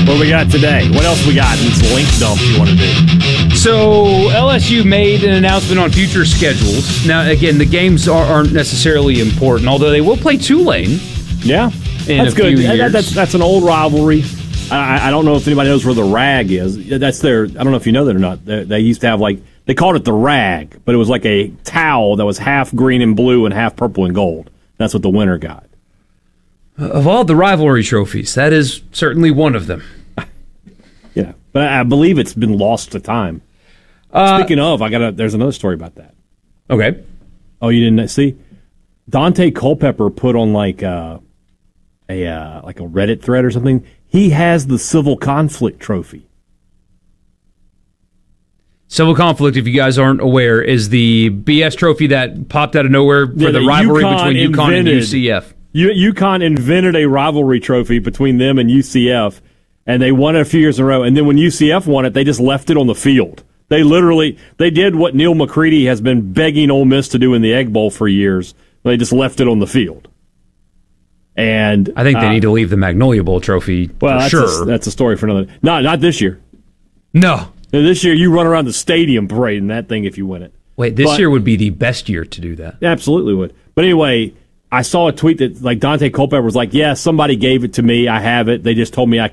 What do we got today? What else we got in this link dump you want to do? So LSU made an announcement on future schedules. Now, again, the games aren't necessarily important, although they will play Tulane. Yeah, that's good. That's an old rivalry. I don't know if anybody knows where the Rag is. That's their. I don't know if you know that or not. They used to have they called it the Rag, but it was like a towel that was half green and blue and half purple and gold. That's what the winner got. Of all the rivalry trophies, that is certainly one of them. Yeah, but I believe it's been lost to time. Speaking of, there's another story about that. Okay. Oh, you didn't see? Dante Culpepper put on like a Reddit thread or something. He has the Civil Conflict Trophy. Civil Conflict, if you guys aren't aware, is the BS trophy that popped out of nowhere for the rivalry between UConn and UCF. UConn invented a rivalry trophy between them and UCF, and they won it a few years in a row. And then when UCF won it, they just left it on the field. They did what Neil McCready has been begging Ole Miss to do in the Egg Bowl for years. They just left it on the field. And I think they need to leave the Magnolia Bowl trophy for sure. That's a story for another. Not this year. No. This year, you run around the stadium parading that thing if you win it. Wait, this year would be the best year to do that. Absolutely would. But anyway, I saw a tweet that Dante Culpepper was like, yeah, somebody gave it to me. I have it. They just told me I